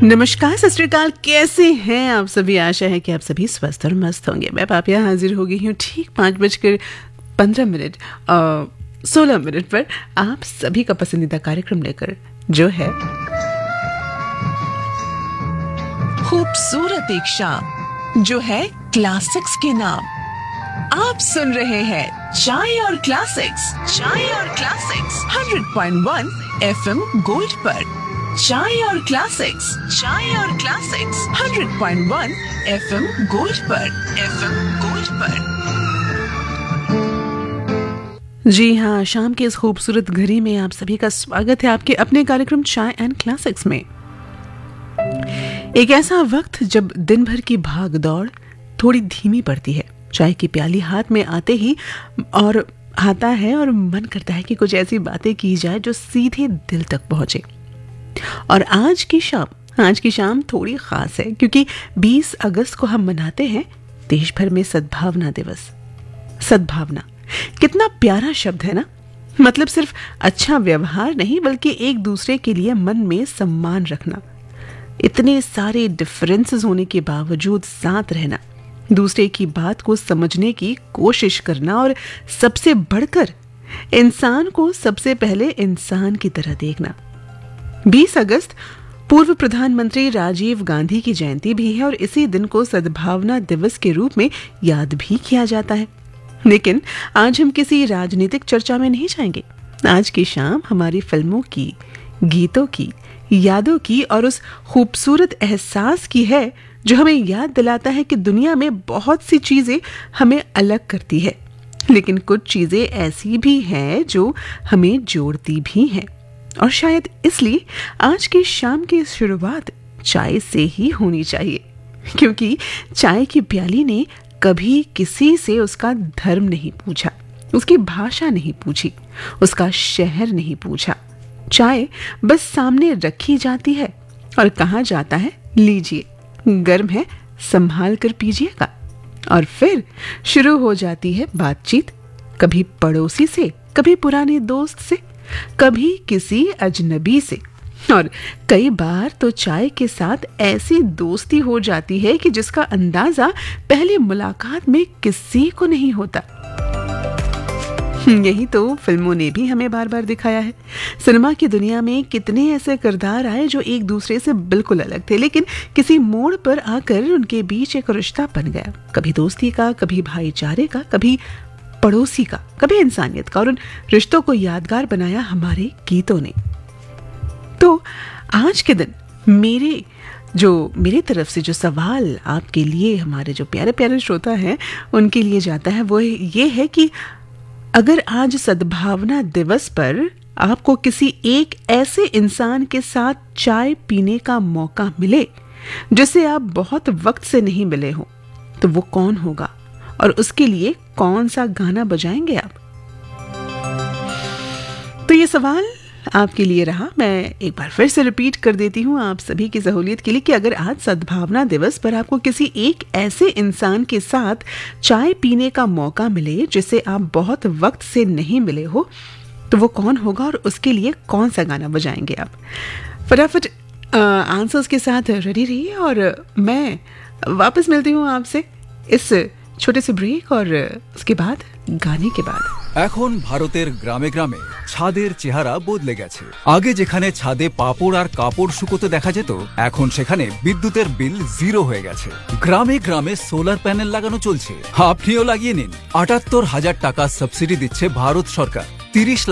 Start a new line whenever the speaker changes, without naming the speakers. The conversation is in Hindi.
नमस्कार, सत श्री अकाल। कैसे हैं आप सभी? आशा है कि आप सभी स्वस्थ और मस्त होंगे। मैं पापिया हाजिर हो गई हूँ ठीक 5:15 और 16 मिनट पर आप सभी का पसंदीदा कार्यक्रम लेकर, जो है खूबसूरत एक शाम, जो है क्लासिक्स के नाम। आप सुन रहे हैं चाय और क्लासिक्स 100.1 FM गोल्ड पर। चाय और क्लासिक्स 100.1 FM गोल्ड पर। जी हाँ, शाम के इस खूबसूरत घड़ी में आप सभी का स्वागत है आपके अपने कार्यक्रम चाय एंड क्लासिक्स में। एक ऐसा वक्त जब दिन भर की भाग दौड़ थोड़ी धीमी पड़ती है, चाय की प्याली हाथ में आते ही और आता है और मन करता है कि कुछ ऐसी बातें की जाए जो सीधे दिल तक पहुंचे। और आज की शाम थोड़ी खास है, क्योंकि 20 अगस्त को हम मनाते हैं देश भर में सद्भावना दिवस। सद्भावना कितना प्यारा शब्द है ना। मतलब सिर्फ अच्छा व्यवहार नहीं, बल्कि एक दूसरे के लिए मन में सम्मान रखना, इतने सारे डिफरेंसेस होने के बावजूद साथ रहना, दूसरे की बात को समझने की कोशिश करना, और सबसे बढ़कर इंसान को सबसे पहले इंसान की तरह देखना। 20 अगस्त पूर्व प्रधानमंत्री राजीव गांधी की जयंती भी है और इसी दिन को सद्भावना दिवस के रूप में याद भी किया जाता है। लेकिन आज हम किसी राजनीतिक चर्चा में नहीं जाएंगे। आज की शाम हमारी फिल्मों की, गीतों की, यादों की और उस खूबसूरत एहसास की है जो हमें याद दिलाता है कि दुनिया में बहुत सी चीजें हमें अलग करती है, लेकिन कुछ चीजें ऐसी भी हैं जो हमें जोड़ती भी हैं। और शायद इसलिए आज की शाम की शुरुआत चाय से ही होनी चाहिए, क्योंकि चाय की प्याली ने कभी किसी से उसका धर्म नहीं पूछा, उसकी भाषा नहीं पूछी, उसका शहर नहीं पूछा। चाय बस सामने रखी जाती है और कहा जाता है, लीजिए, गर्म है, संभाल कर पीजिएगा। और फिर शुरू हो जाती है बातचीत, कभी पड़ोसी से, कभी पुराने दोस्त से, कभी किसी अजनबी से, और कई बार तो चाय के साथ ऐसी दोस्ती हो जाती है कि जिसका अंदाजा पहली मुलाकात में किसी को नहीं होता। यही तो फिल्मों ने भी हमें बार बार दिखाया है। सिनेमा की दुनिया में कितने ऐसे किरदार आए जो एक दूसरे से बिल्कुल अलग थे, लेकिन किसी मोड़ पर आकर उनके बीच एक रिश्ता बन गया, कभी दोस्ती का, कभी भाईचारे का, कभी पड़ोसी का, कभी इंसानियत का, और उन रिश्तों को यादगार बनाया हमारे गीतों ने। तो आज के दिन मेरी तरफ से जो सवाल आपके लिए, हमारे जो प्यारे प्यारे श्रोता हैं उनके लिए जाता है, वो ये है कि अगर आज सद्भावना दिवस पर आपको किसी एक ऐसे इंसान के साथ चाय पीने का मौका मिले जिससे आप बहुत वक्त से नहीं मिले हो, तो वो कौन होगा और उसके लिए कौन सा गाना बजाएंगे आप? तो ये सवाल आपके लिए रहा। मैं एक बार फिर से रिपीट कर देती हूँ आप सभी की सहूलियत के लिए कि अगर आज सद्भावना दिवस पर आपको किसी एक ऐसे इंसान के साथ चाय पीने का मौका मिले जिससे आप बहुत वक्त से नहीं मिले हो, तो वो कौन होगा और उसके लिए कौन सा गाना बजाएंगे आप? फटाफट आंसर्स के साथ रेडी रहिए और मैं वापस मिलती हूँ आपसे इस छोटे से ब्रेक और उसके बाद गाने के बाद।
এখন ভারতের গ্রামে গ্রামে ছাদের চেহারা বদলে গেছে। আগে যেখানে ছাদে পাপড় আর কাপড় শুকোতে দেখা যেত, এখন সেখানে বিদ্যুতের বিল 0 হয়ে গেছে। গ্রামে গ্রামে সোলার প্যানেল লাগানো চলছে, আপনিও লাগিয়ে নিন। ৭৮,০০০ টাকা সাবসিডি দিচ্ছে ভারত সরকার। ৩০